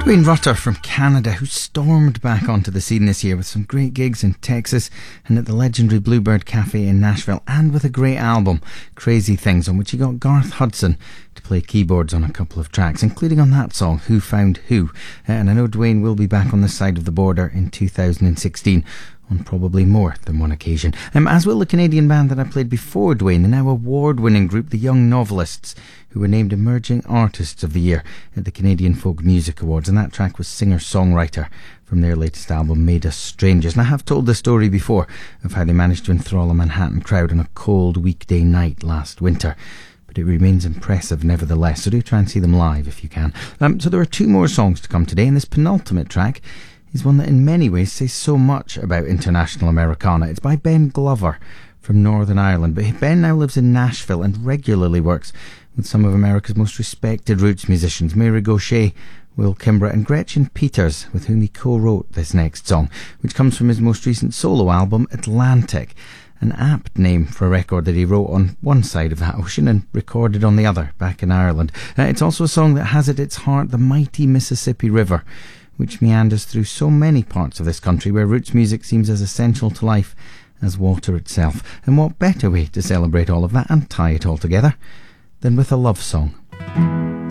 Dwayne Rutter from Canada, who stormed back onto the scene this year with some great gigs in Texas and at the legendary Bluebird Cafe in Nashville, and with a great album, Crazy Things, on which he got Garth Hudson to play keyboards on a couple of tracks, including on that song, Who Found Who. And I know Dwayne will be back on this side of the border in 2016. On probably more than one occasion. As will the Canadian band that I played before Dwayne, the now award-winning group The Young Novelists, who were named Emerging Artists of the Year at the Canadian Folk Music Awards, and that track was singer-songwriter from their latest album, Made Us Strangers. And I have told the story before of how they managed to enthrall a Manhattan crowd on a cold weekday night last winter. But it remains impressive nevertheless, so do try and see them live if you can. So there are two more songs to come today, and this penultimate track is one that in many ways says so much about international Americana. It's by Ben Glover from Northern Ireland, but Ben now lives in Nashville and regularly works with some of America's most respected roots musicians, Mary Gauthier, Will Kimbrough and Gretchen Peters, with whom he co-wrote this next song, which comes from his most recent solo album, Atlantic, an apt name for a record that he wrote on one side of that ocean and recorded on the other, back in Ireland. It's also a song that has at its heart the mighty Mississippi River, which meanders through so many parts of this country where roots music seems as essential to life as water itself. And what better way to celebrate all of that and tie it all together than with a love song?